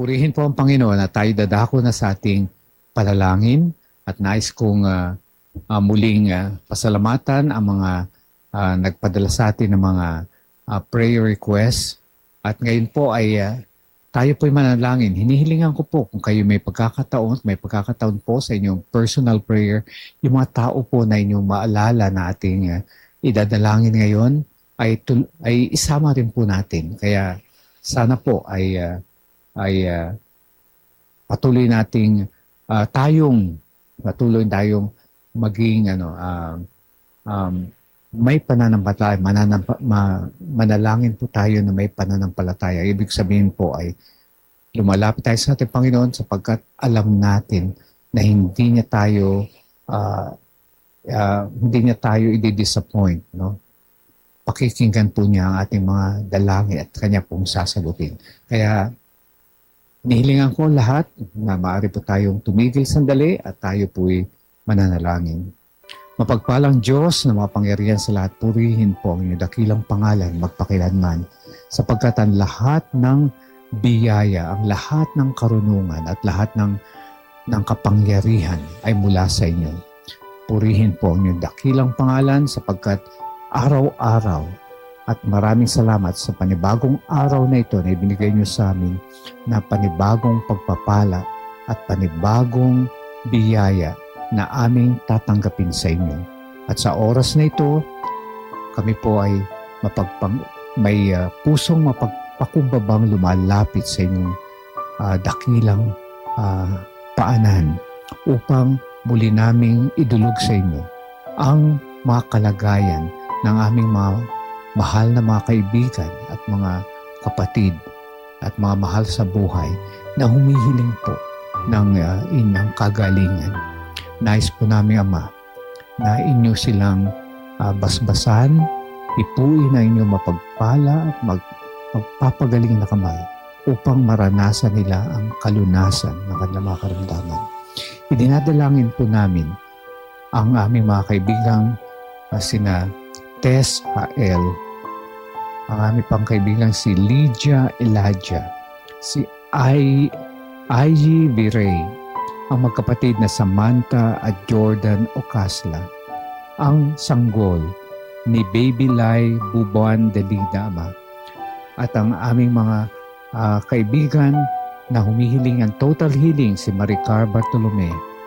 Purihin po ang Panginoon at tayo dadako na sa ating panalangin at nais kong muling pasalamatan ang mga nagpadala sa atin ng mga prayer requests. At ngayon po ay tayo po'y manalangin. Hinihilingan ko po kung kayo may pagkakataon po sa inyong personal prayer, yung mga tao po na inyong maalala na ating idadalangin ngayon ay isama rin po natin. Kaya sana po ay patuloy tayong maging may pananampalataya, manalangin po tayo na may pananampalataya. Ibig sabihin po ay lumalapit tayo sa ating Panginoon sapagkat alam natin na hindi niya tayo i-disappoint, no? Pakikinggan po niya ang ating mga dalangin at kanya pong sasagutin. Kaya nihilingan ko lahat na maaari po tayong tumigil sandali at tayo po'y mananalangin. Mapagpalang Diyos na mapangyarihan sa lahat, purihin po ang inyong dakilang pangalan magpakilanman, sapagkat ang lahat ng biyaya, ang lahat ng karunungan at lahat ng kapangyarihan ay mula sa inyo. Purihin po ang inyong dakilang pangalan sapagkat araw-araw at maraming salamat sa panibagong araw na ito na ibinigay niyo sa amin na panibagong pagpapala at panibagong biyaya na aming tatanggapin sa inyo. At sa oras na ito, kami po ay may pusong mapagpakumbabang lumalapit sa inyong dakilang paanan upang muli naming idulog sa inyo ang mga kalagayan ng aming mga mahal na mga kaibigan at mga kapatid at mga mahal sa buhay na humihiling po ng inyong kagalingan. Nais po namin, Ama, na inyo silang basbasan, ipuin na inyong mapagpala at magpapagaling na kamay upang maranasan nila ang kalunasan ng kanilang mga karamdaman. Idinadalangin po namin ang aming mga kaibigang sina Tess Hael, ang aming pang kaibigang si Lydia Elijah, si Aiji Virey, ang magkapatid na Samantha at Jordan Ocasla, ang sanggol ni Baby Lai Bubuan Delida, Ama, at ang aming mga kaibigan na humihiling ang total healing si Maricar Bartolome,